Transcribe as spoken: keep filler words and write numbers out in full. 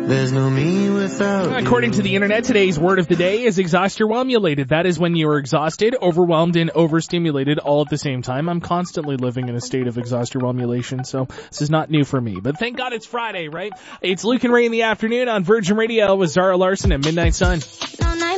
There's no me without According you. to the internet, today's word of the day is exhausturwhelmulated. That is when you are exhausted, overwhelmed, and overstimulated all at the same time. I'm constantly living in a state of exhausturwhelmulation, so this is not new for me. But thank God it's Friday, right? It's Luke and Ray in the afternoon on Virgin Radio with Zara Larson and Midnight Sun.